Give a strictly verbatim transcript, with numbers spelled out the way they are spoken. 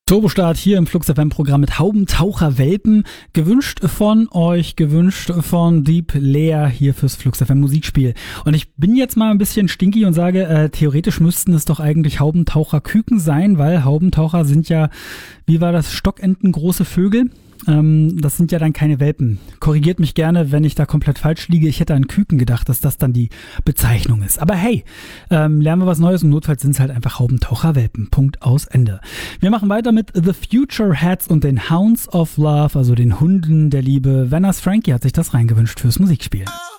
Turbostart hier im Flux F M-Programm mit Haubentaucher-Welpen. Gewünscht von euch, gewünscht von Deep Leer hier fürs Flux F M Musikspiel. Und ich bin jetzt mal ein bisschen stinky und sage, äh, theoretisch müssten es doch eigentlich Haubentaucher-Küken sein, weil Haubentaucher sind ja, wie war das, Stockenten große Vögel. Ähm, das sind ja dann keine Welpen. Korrigiert mich gerne, wenn ich da komplett falsch liege. Ich hätte an Küken gedacht, dass das dann die Bezeichnung ist. Aber hey, ähm, lernen wir was Neues und notfalls sind es halt einfach Haubentaucher-Welpen. Punkt, aus, Ende. Wir machen weiter mit The Future Hats und den Hounds of Love, also den Hunden der Liebe. Vanners Frankie hat sich das reingewünscht fürs Musikspiel.